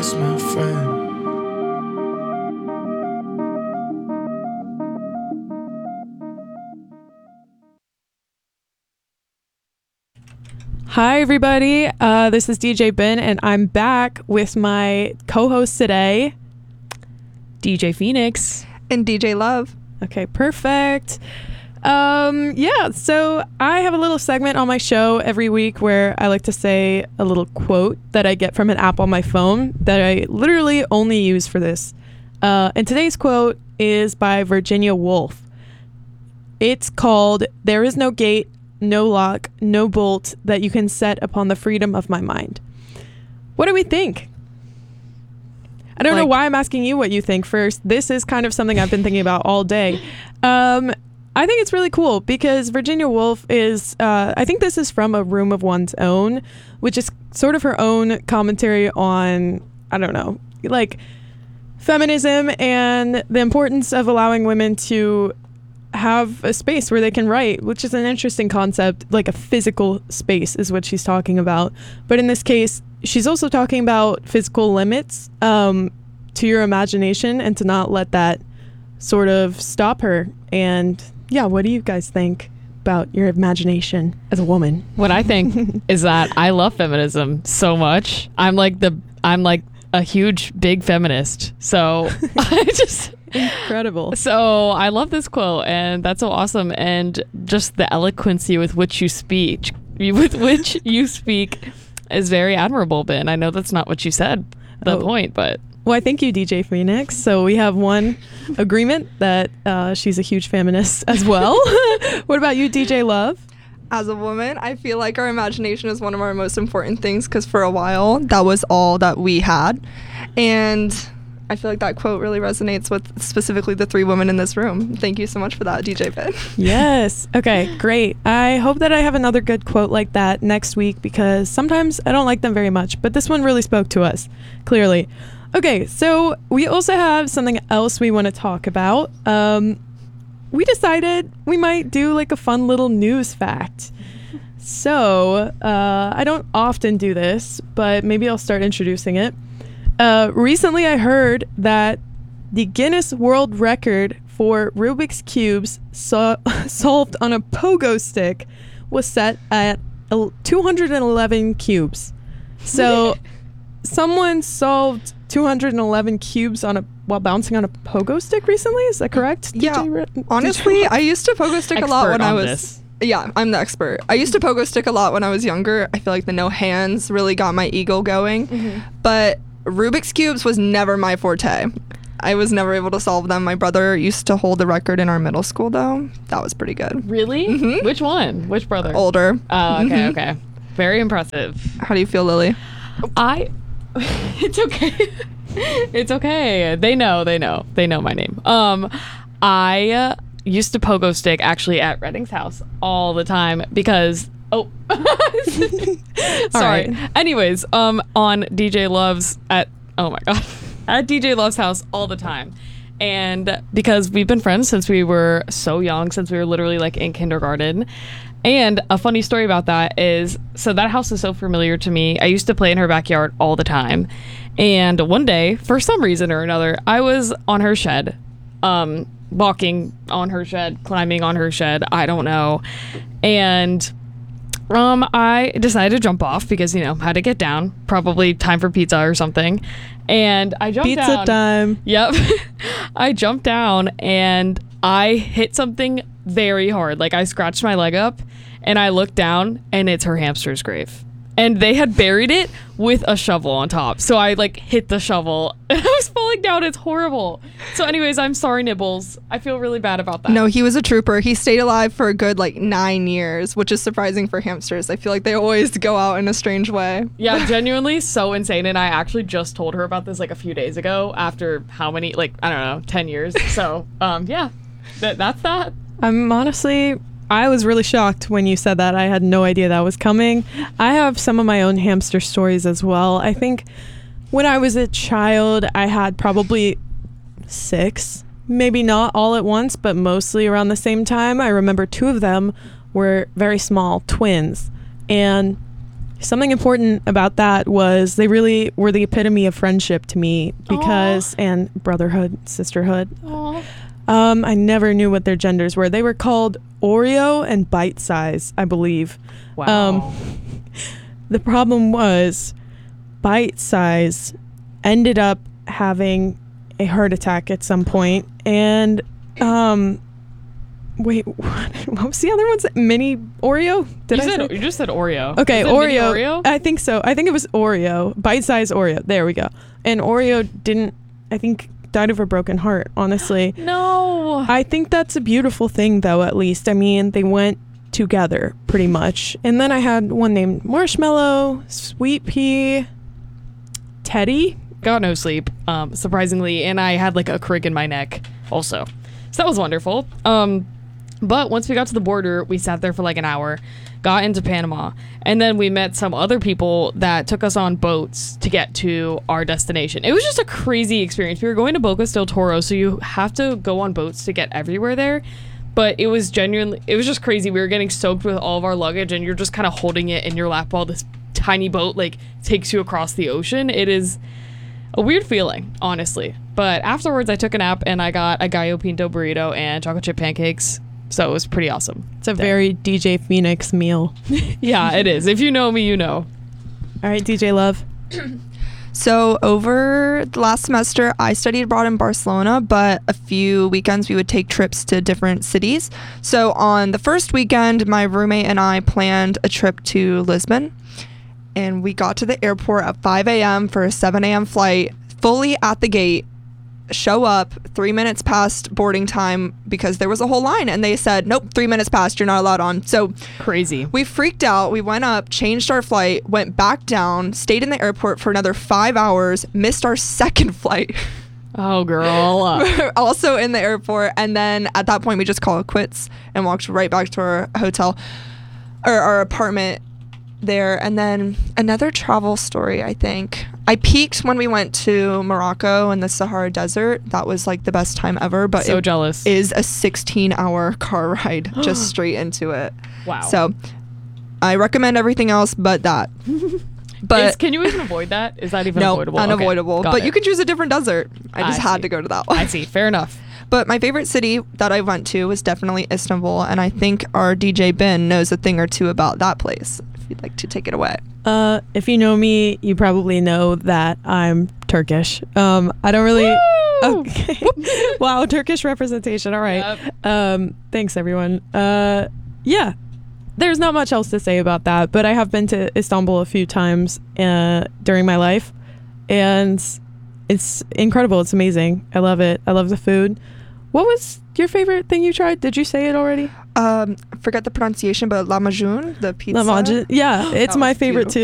Yes, my friend. Hi, everybody. This is DJ Ben, and I'm back with my co-host today, DJ Phoenix. And DJ Love. Okay, perfect. Yeah, so I have a little segment on my show every week where I like to say a little quote that I get from an app on my phone that I literally only use for this. And today's quote is by Virginia Woolf. It's called, "There is no gate, no lock, no bolt that you can set upon the freedom of my mind." What do we think? I don't know why I'm asking you what you think first. This is kind of something I've been thinking about all day. I think it's really cool because Virginia Woolf is, I think this is from A Room of One's Own, which is sort of her own commentary on, I don't know, like feminism and the importance of allowing women to have a space where they can write, which is an interesting concept. Like a physical space is what she's talking about. But in this case, she's also talking about physical limits to your imagination and to not let that sort of stop her. And yeah, what do you guys think about your imagination as a woman? What I think is that I love feminism so much. I'm like a huge big feminist. So I just incredible. So I love this quote, and that's so awesome. And just the eloquency with which you speak is very admirable, Ben. I know that's not what you said, the point, but. Well, I thank you, DJ Phoenix. So we have one agreement that she's a huge feminist as well. What about you, DJ Love? As a woman, I feel like our imagination is one of our most important things because for a while, that was all that we had. And I feel like that quote really resonates with specifically the three women in this room. Thank you so much for that, DJ Ben. Yes. Okay, great. I hope that I have another good quote like that next week because sometimes I don't like them very much, but this one really spoke to us, clearly. Okay, so we also have something else we want to talk about. We decided we might do like a fun little news fact. So I don't often do this, but maybe I'll start introducing it. Recently, I heard that the Guinness World Record for Rubik's Cubes solved on a pogo stick was set at 211 cubes. So someone solved 211 cubes while bouncing on a pogo stick recently. Is that correct? Yeah. Honestly, I used to pogo stick a lot when I was. This. Yeah, I'm the expert. I used to pogo stick a lot when I was younger. I feel like the no hands really got my ego going. Mm-hmm. But Rubik's Cubes was never my forte. I was never able to solve them. My brother used to hold the record in our middle school, though. That was pretty good. Really? Mm-hmm. Which one? Which brother? Older. Oh, okay, okay. Very impressive. How do you feel, Lily? It's okay. It's okay. They know my name. I used to pogo stick actually at Redding's house all the time because sorry. Right. Anyways, on DJ Love's at DJ Love's house all the time. And because we've been friends since we were so young, since we were literally like in kindergarten. And a funny story about that is, so that house is so familiar to me. I used to play in her backyard all the time. And one day, for some reason or another, I was on her shed, walking on her shed, climbing on her shed. I don't know. And I decided to jump off because, had to get down. Probably time for pizza or something. And I jumped down. Pizza time. Yep. I jumped down and I hit something very hard. Like I scratched my leg up and I looked down and it's her hamster's grave. And they had buried it with a shovel on top. So I hit the shovel and I was falling down. It's horrible. So anyways, I'm sorry, Nibbles. I feel really bad about that. No, he was a trooper. He stayed alive for a good 9 years, which is surprising for hamsters. I feel like they always go out in a strange way. Yeah, genuinely so insane. And I actually just told her about this a few days ago after how many, I don't know, 10 years. So yeah, that's that. I was really shocked when you said that. I had no idea that was coming. I have some of my own hamster stories as well. I think when I was a child, I had probably 6, maybe not all at once, but mostly around the same time. I remember 2 of them were very small twins. And something important about that was they really were the epitome of friendship to me because and brotherhood, sisterhood. Aw. I never knew what their genders were. They were called Oreo and Bite Size, I believe. Wow. The problem was Bite Size ended up having a heart attack at some point, and wait, what was the other one? Mini Oreo? You just said Oreo. Okay, Is it mini Oreo. Oreo? I think so. I think it was Oreo. Bite Size Oreo. There we go. And Oreo died of a broken heart, honestly. No. I think that's a beautiful thing, though, at least. I mean, they went together pretty much. And then I had one named Marshmallow, Sweet Pea, Teddy. Got no sleep, surprisingly, and I had like a crick in my neck also. So that was wonderful. But once we got to the border, we sat there for like an hour, got into Panama, and then we met some other people that took us on boats to get to our destination. It was just a crazy experience. We were going to Bocas del Toro, so you have to go on boats to get everywhere there. But it was just crazy. We were getting soaked with all of our luggage, and you're just kind of holding it in your lap while this tiny boat like takes you across the ocean. It is a weird feeling, honestly. But afterwards, I took a nap, and I got a gallo pinto burrito and chocolate chip pancakes. So it was pretty awesome. It's a very DJ Phoenix meal. Yeah, it is. If you know me, you know. All right, DJ Love. So over the last semester, I studied abroad in Barcelona, but a few weekends we would take trips to different cities. So on the first weekend, my roommate and I planned a trip to Lisbon, and we got to the airport at 5 a.m. for a 7 a.m. flight, fully at the gate. Show up 3 minutes past boarding time because there was a whole line, and they said, nope, 3 minutes past, you're not allowed on. So Crazy. we freaked out. We went up, changed our flight, went back down, stayed in the airport for another 5 hours, missed our second flight. Oh, girl. Also in the airport. And then at that point, we just called it quits and walked right back to our hotel or our apartment there. And then another travel story, I think. I peaked when we went to Morocco and the Sahara Desert. That was like the best time ever. But So it jealous. is a 16-hour car ride just straight into it. Wow. So I recommend everything else but that. But Can you even avoid that? Is that even no, avoidable? unavoidable. Okay, got but it. you can choose a different desert. I just I had see. to go to that one. I see. Fair enough. But my favorite city that I went to was definitely Istanbul, and I think our DJ Ben knows a thing or two about that place. If you'd like to take it away. If you know me, you probably know that I'm Turkish. I don't really. Woo! Okay. Wow, Turkish representation. All right. Yep. Thanks, everyone. Yeah, there's not much else to say about that, but I have been to Istanbul a few times during my life, and it's incredible. It's amazing. I love it. I love the food. What was your favorite thing you tried? Did you say it already? Forget the pronunciation, but lahmacun, the pizza. Lahmacun. Yeah, it's That my was favorite beautiful. too.